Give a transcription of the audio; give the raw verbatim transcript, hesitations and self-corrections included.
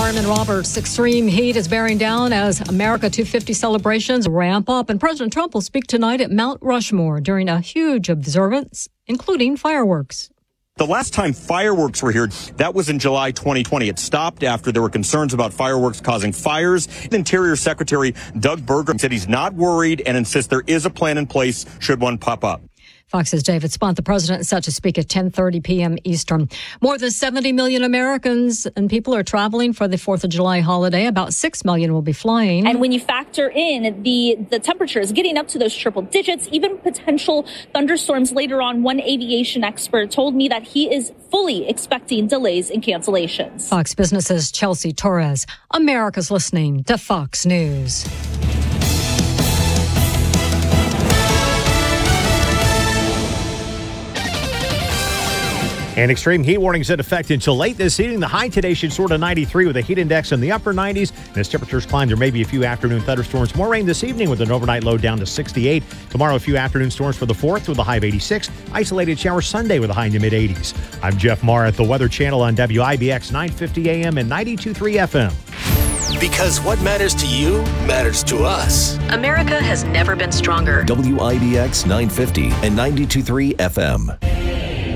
Carmen Roberts. Extreme heat is bearing down as America two fifty celebrations ramp up, and President Trump will speak tonight at Mount Rushmore during a huge observance, including fireworks. The last time fireworks were here, that was in July twenty twenty. It stopped after there were concerns about fireworks causing fires. Interior Secretary Doug Burgum said he's not worried and insists there is a plan in place should one pop up. Fox's David Spunt. The president is set to speak at ten thirty p.m. Eastern. More than seventy million Americans and people are traveling for the fourth of July holiday. About six million will be flying. And when you factor in the, the temperatures getting up to those triple digits, even potential thunderstorms later on, one aviation expert told me that he is fully expecting delays and cancellations. Fox Business's Chelsea Torres. America's listening to Fox News. And extreme heat warnings in effect until late this evening. The high today should soar to ninety-three with a heat index in the upper nineties. And as temperatures climb, there may be a few afternoon thunderstorms. More rain this evening with an overnight low down to sixty-eight. Tomorrow, a few afternoon storms for the fourth with a high of eighty-six. Isolated showers Sunday with a high in the mid-eighties. I'm Jeff Marr at the Weather Channel on W I B X nine fifty A M and ninety-two point three F M. Because what matters to you matters to us. America has never been stronger. W I B X nine fifty and ninety-two point three F M.